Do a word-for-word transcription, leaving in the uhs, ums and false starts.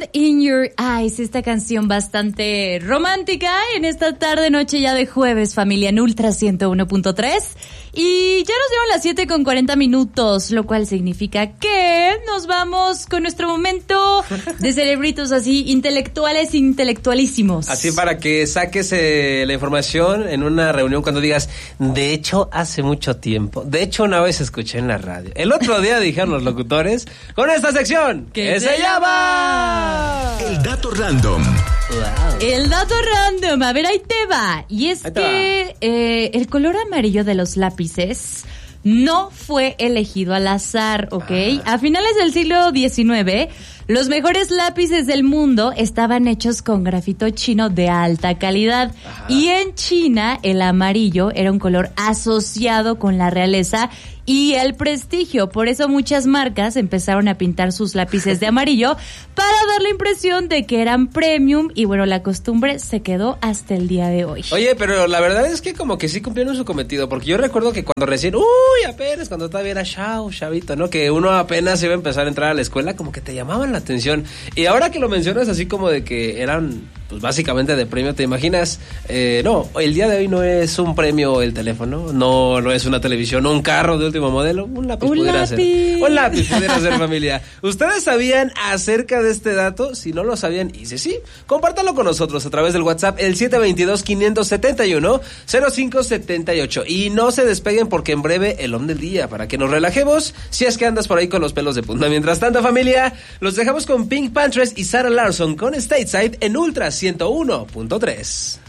in Your Eyes, esta canción bastante romántica en esta tarde, noche ya de jueves, familia, en Ultra ciento uno punto tres. Y ya nos dieron las siete con cuarenta minutos, lo cual significa que nos vamos con nuestro momento de cerebritos así, intelectuales, intelectualísimos. Así para que saques eh, la información en una reunión cuando digas, de hecho, hace mucho tiempo, de hecho, una vez escuché en la radio. El otro día dijeron los locutores con esta sección que se llama El dato random. Wow. El dato random, a ver, ahí te va. Y es que eh, el color amarillo de los lápices no fue elegido al azar, ¿ok? Ah. A finales del siglo diecinueve, los mejores lápices del mundo estaban hechos con grafito chino de alta calidad. Ajá. Y en China, el amarillo era un color asociado con la realeza y el prestigio. Por eso muchas marcas empezaron a pintar sus lápices de amarillo para dar la impresión de que eran premium, y bueno, la costumbre se quedó hasta el día de hoy. Oye, pero la verdad es que como que sí cumplieron su cometido, porque yo recuerdo que cuando recién, uy, apenas, cuando todavía era chao, chavito, ¿no? Que uno apenas iba a empezar a entrar a la escuela, como que te llamaban la atención. Y ahora que lo mencionas así como de que eran, pues básicamente de premio, ¿te imaginas? Eh, no, el día de hoy no es un premio el teléfono, no, no es una televisión, no un carro de último modelo, un lápiz un pudiera lápiz. ser. Un lápiz pudiera ser, familia. ¿Ustedes sabían acerca de este dato? Si no lo sabían, y si sí, compártanlo con nosotros a través del WhatsApp, el siete dos dos, cinco siete uno, cero cinco siete ocho. Y no se despeguen porque en breve el hombre del día, para que nos relajemos, si es que andas por ahí con los pelos de punta. Mientras tanto, familia, los dejamos con Pink Panthers y Sarah Larsson con Stateside en Ultra ciento uno punto tres.